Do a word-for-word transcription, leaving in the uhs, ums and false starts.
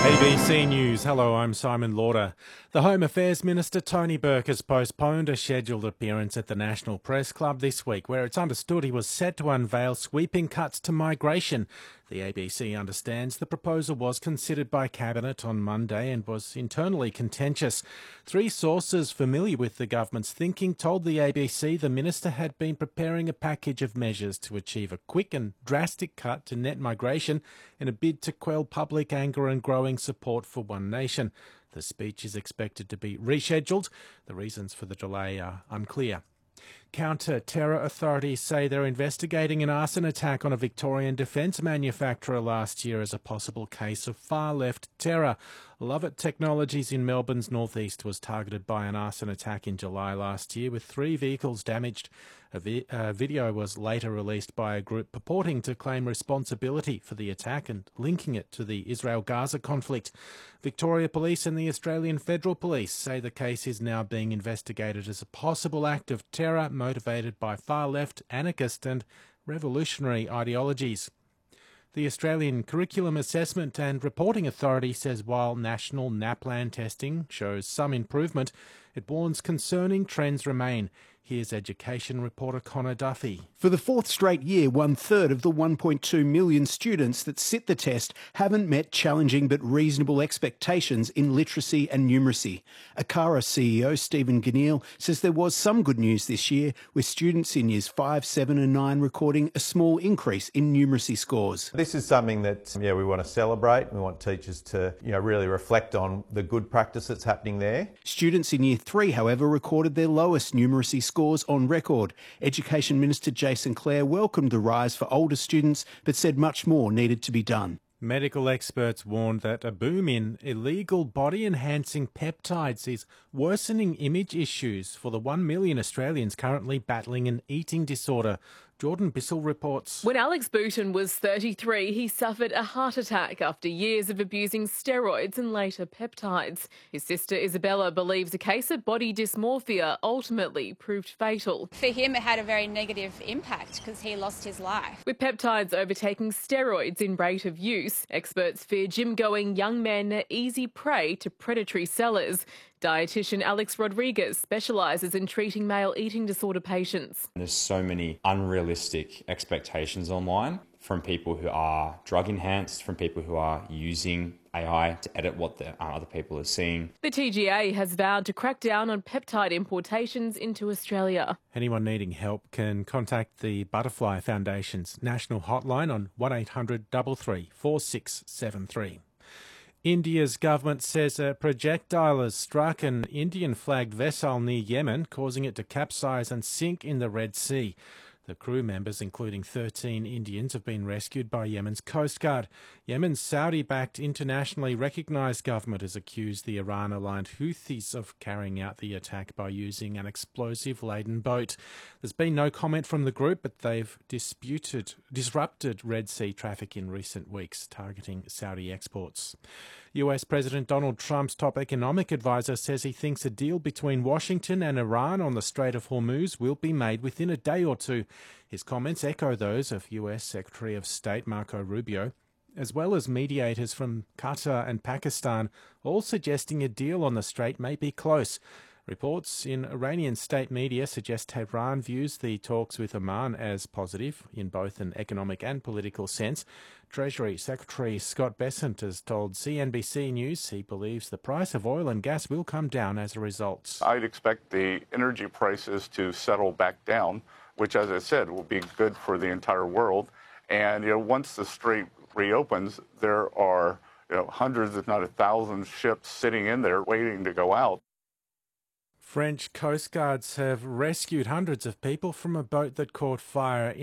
A B C News. Hello, I'm Simon Lauder. The Home Affairs Minister Tony Burke has postponed a scheduled appearance at the National Press Club this week, where it's understood he was set to unveil sweeping cuts to migration. The A B C understands the proposal was considered by Cabinet on Monday and was internally contentious. Three sources familiar with the government's thinking told the A B C the minister had been preparing a package of measures to achieve a quick and drastic cut to net migration in a bid to quell public anger and growing support for One Nation. The speech is expected to be rescheduled. The reasons for the delay are unclear. Counter-terror authorities say they're investigating an arson attack on a Victorian defence manufacturer last year as a possible case of far-left terror. Lovett Technologies in Melbourne's northeast was targeted by an arson attack in July last year, with three vehicles damaged. A, vi- a video was later released by a group purporting to claim responsibility for the attack and linking it to the Israel-Gaza conflict. Victoria Police and the Australian Federal Police say the case is now being investigated as a possible act of terror motivated by far-left, anarchist and revolutionary ideologies. The Australian Curriculum Assessment and Reporting Authority says while national NAPLAN testing shows some improvement, it warns concerning trends remain. Here's education reporter Connor Duffy. For the fourth straight year, one-third of the one point two million students that sit the test haven't met challenging but reasonable expectations in literacy and numeracy. ACARA C E O Stephen Ganneil says there was some good news this year, with students in years five, seven and nine recording a small increase in numeracy scores. This is something that yeah, we want to celebrate. We want teachers to you know, really reflect on the good practice that's happening there. Students in year three, however, recorded their lowest numeracy scores on record. Education Minister Jason Clare welcomed the rise for older students, but said much more needed to be done. Medical experts warned that a boom in illegal body-enhancing peptides is worsening image issues for the one million Australians currently battling an eating disorder. Jordan Bissell reports. When Alex Booton was thirty-three, he suffered a heart attack after years of abusing steroids and later peptides. His sister Isabella believes a case of body dysmorphia ultimately proved fatal. For him, it had a very negative impact because he lost his life. With peptides overtaking steroids in rate of use, experts fear gym-going young men are easy prey to predatory sellers. Dietitian Alex Rodriguez specialises in treating male eating disorder patients. There's so many unrealistic expectations online from people who are drug enhanced, from people who are using A I to edit what the, uh, other people are seeing. The T G A has vowed to crack down on peptide importations into Australia. Anyone needing help can contact the Butterfly Foundation's national hotline on one eight hundred three three four six seven three. India's government says a projectile has struck an Indian-flagged vessel near Yemen, causing it to capsize and sink in the Red Sea. The crew members, including thirteen Indians, have been rescued by Yemen's Coast Guard. Yemen's Saudi-backed internationally recognised government has accused the Iran-aligned Houthis of carrying out the attack by using an explosive-laden boat. There's been no comment from the group, but they've disputed, disrupted Red Sea traffic in recent weeks, targeting Saudi exports. U S President Donald Trump's top economic advisor says he thinks a deal between Washington and Iran on the Strait of Hormuz will be made within a day or two. His comments echo those of U S Secretary of State Marco Rubio, as well as mediators from Qatar and Pakistan, all suggesting a deal on the strait may be close. Reports in Iranian state media suggest Tehran views the talks with Oman as positive in both an economic and political sense. Treasury Secretary Scott Bessent has told C N B C News he believes the price of oil and gas will come down as a result. I'd expect the energy prices to settle back down, which, as I said, will be good for the entire world. And you know, once the strait reopens, there are you know, hundreds, if not a thousand ships sitting in there waiting to go out. French coastguards have rescued hundreds of people from a boat that caught fire